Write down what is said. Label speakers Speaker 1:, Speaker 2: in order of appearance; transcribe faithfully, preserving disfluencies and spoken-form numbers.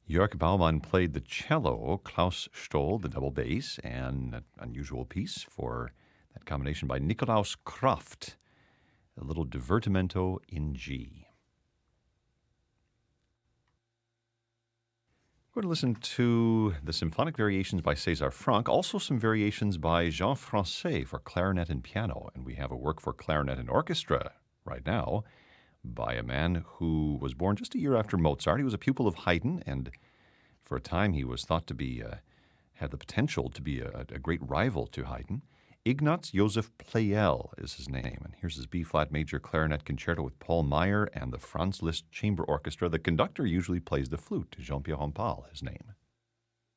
Speaker 1: Jörg Baumann played the cello, Klaus Stoll the double bass, and an unusual piece for that combination by Nikolaus Kraft, a little divertimento in G. We're going to listen to the symphonic variations by César Franck, also some variations by Jean Francais for clarinet and piano, and we have a work for clarinet and orchestra right now by a man who was born just a year after Mozart. He was a pupil of Haydn, and for a time he was thought to be, uh, had the potential to be a, a great rival to Haydn. Ignaz Joseph Pleyel is his name, and here's his B-flat major clarinet concerto with Paul Meyer and the Franz Liszt Chamber Orchestra. The conductor usually plays the flute, Jean-Pierre Rampal, his name.